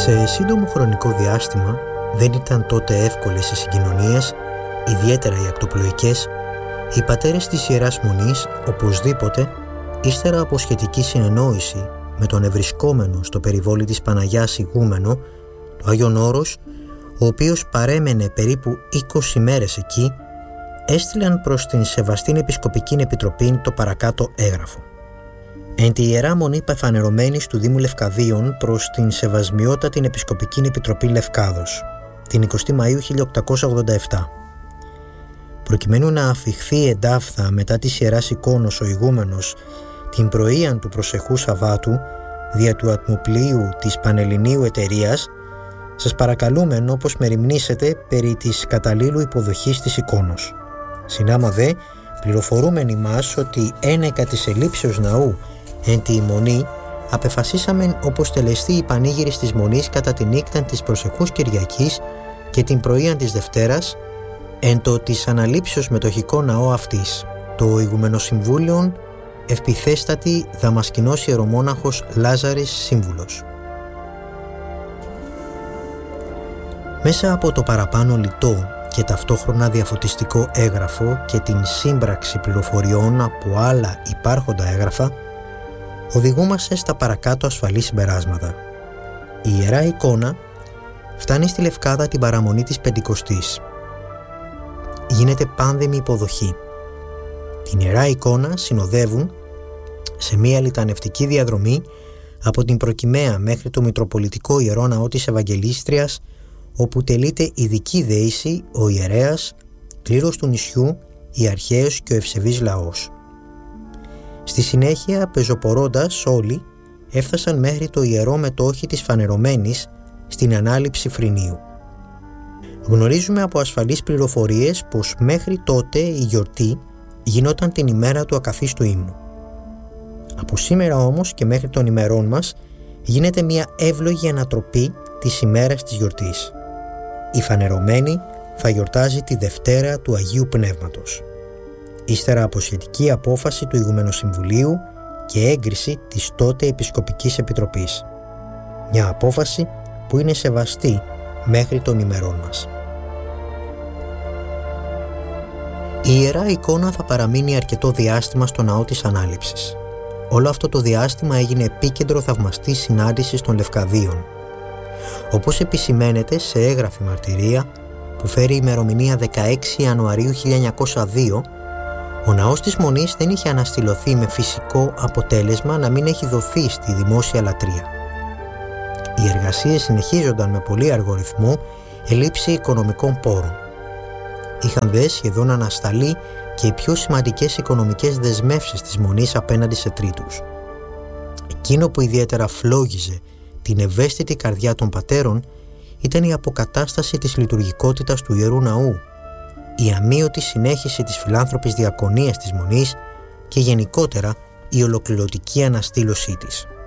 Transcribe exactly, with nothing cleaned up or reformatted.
Σε σύντομο χρονικό διάστημα δεν ήταν τότε εύκολες οι συγκοινωνίες, ιδιαίτερα οι ακτοπλοϊκές. Οι πατέρες της Ιεράς Μονής οπωσδήποτε, ύστερα από σχετική συνεννόηση με τον ευρισκόμενο στο περιβόλι της Παναγιάς ηγούμενο, το Άγιον Όρος, ο οποίος παρέμενε περίπου είκοσι μέρες εκεί, έστειλαν προς την Σεβαστήν Επισκοπικήν Επιτροπή το παρακάτω έγγραφο. Εν τη Ιερά Μονή Πεφανερωμένης του Δήμου Λευκαδίων προς την Σεβασμιότατην Επισκοπικήν Επιτροπή Λευκάδος, την εικοστή Μαΐου χίλια οκτακόσια ογδόντα επτά. Προκειμένου να αφιχθεί εντάφθα μετά της Ιεράς Εικόνος ο ηγούμενος την πρωίαν του προσεχού Σαββάτου δια του ατμοπλοίου της Πανελληνίου Εταιρείας, σας παρακαλούμε όπως μεριμνήσετε περί της καταλήλου υποδοχής της εικόνος. Συνάμα δε, πληροφορούμενοι μας ότι ένεκα της ελήψεως ναού εν τη Μονή, απεφασίσαμεν όπως τελεστεί η πανήγυρης της Μονής κατά την νύκταν της προσεχούς Κυριακής και την πρωίαν της Δευτέρας, εν το της αναλήψεως μετοχικό ναό αυτής, το Ηγουμενοσυμβούλιον ευπιθέστατη δαμασκηνός ιερομόναχος Λάζαρης Σύμβουλος. Μέσα από το παραπάνω λιτό και ταυτόχρονα διαφωτιστικό έγγραφο και την σύμπραξη πληροφοριών από άλλα υπάρχοντα έγγραφα, οδηγούμαστε στα παρακάτω ασφαλή συμπεράσματα. Η Ιερά Εικόνα φτάνει στη Λευκάδα την παραμονή της Πεντηκοστής. Γίνεται πάνδεμη υποδοχή. Την Ιερά Εικόνα συνοδεύουν σε μία λιτανευτική διαδρομή από την Προκυμαία μέχρι το Μητροπολιτικό Ιερό Ναό της Ευαγγελίστριας, όπου τελείται ειδική δέηση ο ιερέας, κλήρος του νησιού, η αρχαίος και ο ευσεβής λαός. Στη συνέχεια, πεζοπορώντας όλοι, έφτασαν μέχρι το ιερό μετόχι της Φανερωμένης στην ανάληψη Φρινίου. Γνωρίζουμε από ασφαλείς πληροφορίες πως μέχρι τότε η γιορτή γινόταν την ημέρα του ακαθίστου ύμνου. Από σήμερα όμως και μέχρι των ημερών μας γίνεται μια εύλογη ανατροπή της ημέρας της γιορτής. Η Φανερωμένη θα γιορτάζει τη Δευτέρα του Αγίου Πνεύματος, ύστερα από σχετική απόφαση του Ηγουμενοσυμβουλίου και έγκριση της τότε Επισκοπικής Επιτροπής. Μια απόφαση που είναι σεβαστή μέχρι των ημερών μας. Η Ιερά Εικόνα θα παραμείνει αρκετό διάστημα στο ναό της Ανάληψης. Όλο αυτό το διάστημα έγινε επίκεντρο θαυμαστής συνάντησης των Λευκαδίων. Όπως επισημαίνεται σε έγγραφη μαρτυρία που φέρει ημερομηνία δεκαέξι Ιανουαρίου χίλια εννιακόσια δύο, ο ναός της Μονής δεν είχε αναστηλωθεί με φυσικό αποτέλεσμα να μην έχει δοθεί στη δημόσια λατρεία. Οι εργασίες συνεχίζονταν με πολύ αργό ρυθμό, ελήψη οικονομικών πόρων. Είχαν δε σχεδόν ανασταλεί και οι πιο σημαντικές οικονομικές δεσμεύσεις της Μονής απέναντι σε τρίτους. Εκείνο που ιδιαίτερα φλόγιζε την ευαίσθητη καρδιά των πατέρων ήταν η αποκατάσταση της λειτουργικότητας του Ιερού Ναού, η αμείωτη συνέχιση της φιλάνθρωπης διακονίας της Μονής και γενικότερα η ολοκληρωτική αναστήλωσή της.